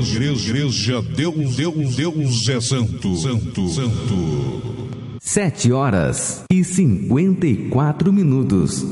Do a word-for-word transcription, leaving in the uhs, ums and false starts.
igreja, igreja, Deus, Deus, Deus é santo, santo, santo. Sete horas e cinquenta e quatro minutos.